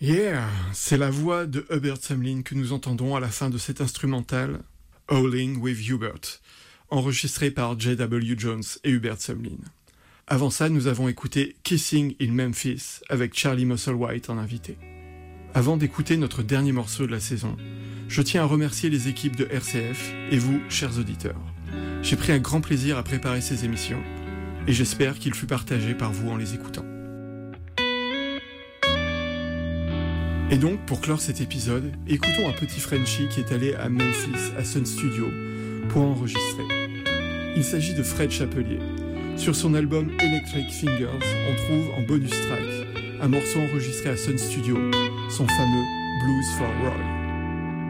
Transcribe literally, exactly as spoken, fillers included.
Yeah, c'est la voix de Hubert Sumlin que nous entendons à la fin de cet instrumental Howling with Hubert, enregistré par J W Jones et Hubert Sumlin. Avant ça, nous avons écouté Kissing in Memphis avec Charlie Musselwhite en invité. Avant d'écouter notre dernier morceau de la saison, je tiens à remercier les équipes de R C F et vous, chers auditeurs. J'ai pris un grand plaisir à préparer ces émissions et j'espère qu'il fut partagé par vous en les écoutant. Et donc, pour clore cet épisode, écoutons un petit Frenchie qui est allé à Memphis, à Sun Studio, pour enregistrer. Il s'agit de Fred Chapelier. Sur son album Electric Fingers, on trouve en bonus track un morceau enregistré à Sun Studio, son fameux Blues for Roy.